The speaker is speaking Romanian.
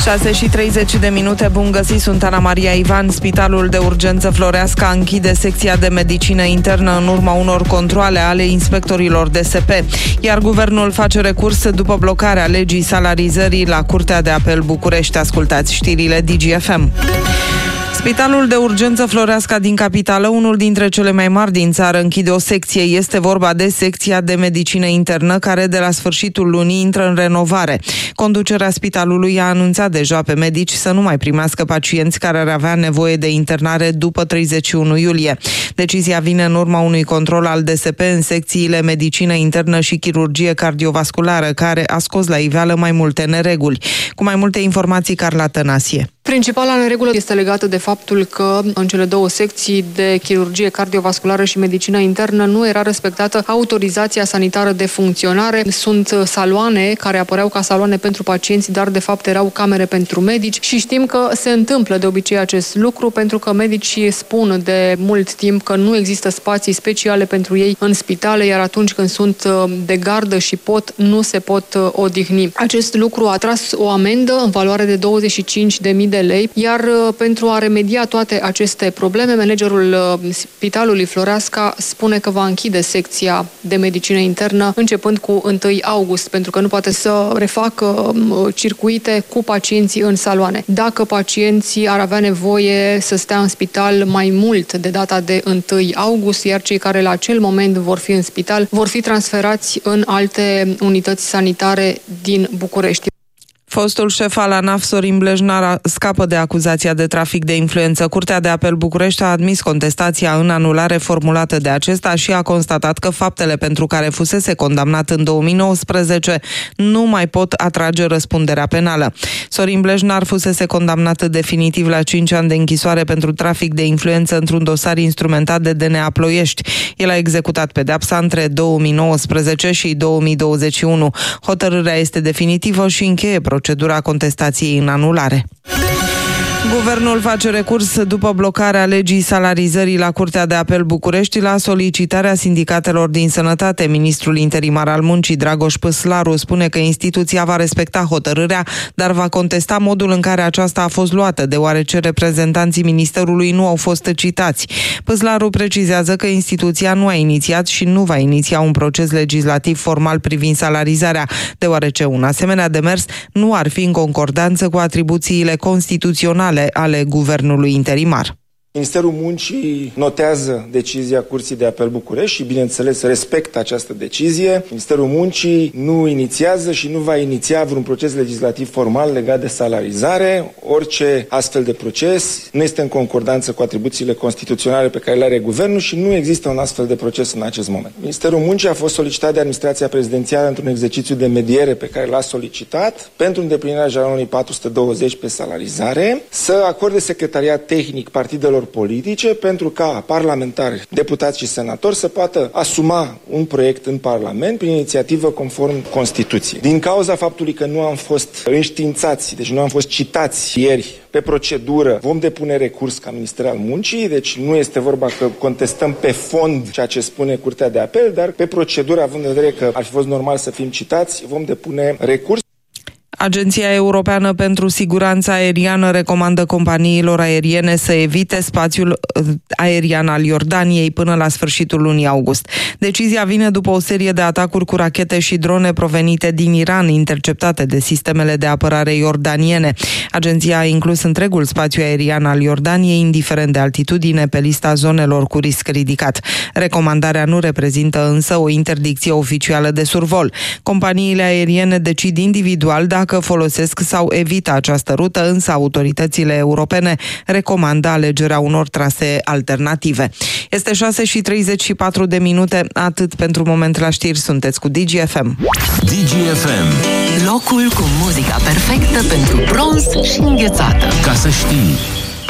6:30, bun găsit, sunt Ana Maria Ivan. Spitalul de urgență Floreasca închide secția de medicină internă în urma unor controale ale inspectorilor DSP, iar guvernul face recurs după blocarea legii salarizării la Curtea de Apel București. Ascultați știrile DGFM. Spitalul de urgență Floreasca din capitală, unul dintre cele mai mari din țară, închide o secție. Este vorba de secția de medicină internă, care de la sfârșitul lunii intră în renovare. Conducerea spitalului a anunțat deja pe medici să nu mai primească pacienți care ar avea nevoie de internare după 31 iulie. Decizia vine în urma unui control al DSP în secțiile medicină internă și chirurgie cardiovasculară, care a scos la iveală mai multe nereguli. Cu mai multe informații, Carla Tănasie. Principala neregulă este legată de faptul că în cele două secții de chirurgie cardiovasculară și medicină internă nu era respectată autorizația sanitară de funcționare. Sunt saloane care apăreau ca saloane pentru pacienți, dar de fapt erau camere pentru medici și știm că se întâmplă de obicei acest lucru pentru că medicii spun de mult timp că nu există spații speciale pentru ei în spitale, iar atunci când sunt de gardă și nu se pot odihni. Acest lucru a tras o amendă în valoare de 25.000 de lei, iar pentru a remedia toate aceste probleme, managerul Spitalului Floreasca spune că va închide secția de medicină internă începând cu 1 august, pentru că nu poate să refacă circuite cu pacienții în saloane. Dacă pacienții ar avea nevoie să stea în spital mai mult de data de 1 august, iar cei care la acel moment vor fi în spital vor fi transferați în alte unități sanitare din București. Fostul șef al ANAF, Sorin Blejnar, scapă de acuzația de trafic de influență. Curtea de Apel București a admis contestația în anulare formulată de acesta și a constatat că faptele pentru care fusese condamnat în 2019 nu mai pot atrage răspunderea penală. Sorin Blejnar fusese condamnat definitiv la 5 ani de închisoare pentru trafic de influență într-un dosar instrumentat de DNA Ploiești. El a executat pedeapsa între 2019 și 2021. Hotărârea este definitivă și încheie procedura contestației în anulare. Guvernul face recurs după blocarea legii salarizării la Curtea de Apel București la solicitarea sindicatelor din sănătate. Ministrul interimar al muncii, Dragoș Păslaru, spune că instituția va respecta hotărârea, dar va contesta modul în care aceasta a fost luată, deoarece reprezentanții ministerului nu au fost citați. Păslaru precizează că instituția nu a inițiat și nu va iniția un proces legislativ formal privind salarizarea, deoarece un asemenea demers nu ar fi în concordanță cu atribuțiile constituționale ale guvernului interimar. Ministerul Muncii notează decizia Curții de Apel București și, bineînțeles, respectă această decizie. Ministerul Muncii nu inițiază și nu va iniția vreun proces legislativ formal legat de salarizare. Orice astfel de proces nu este în concordanță cu atribuțiile constituționale pe care le are guvernul și nu există un astfel de proces în acest moment. Ministerul Muncii a fost solicitat de administrația prezidențială într-un exercițiu de mediere pe care l-a solicitat pentru îndeplinirea jalonului 420 pe salarizare, să acorde secretariat tehnic partidelor politice pentru ca parlamentari, deputați și senatori să poată asuma un proiect în Parlament prin inițiativă conform Constituției. Din cauza faptului că nu am fost înștiințați, deci nu am fost citați ieri pe procedură, vom depune recurs ca Minister al Muncii, deci nu este vorba că contestăm pe fond ceea ce spune Curtea de Apel, dar pe procedură, având în vedere că ar fi fost normal să fim citați, vom depune recurs. Agenția Europeană pentru Siguranța Aeriană recomandă companiilor aeriene să evite spațiul aerian al Iordaniei până la sfârșitul lunii august. Decizia vine după o serie de atacuri cu rachete și drone provenite din Iran, interceptate de sistemele de apărare iordaniene. Agenția a inclus întregul spațiu aerian al Iordaniei, indiferent de altitudine, pe lista zonelor cu risc ridicat. Recomandarea nu reprezintă însă o interdicție oficială de survol. Companiile aeriene decid individual dacă folosesc sau evită această rută, însă autoritățile europene recomandă alegerea unor trasee alternative. Este 6:34, atât pentru moment la știri, sunteți cu DGFM. DGFM. Locul cu muzica perfectă pentru bronz și înghețată. Ca să știi.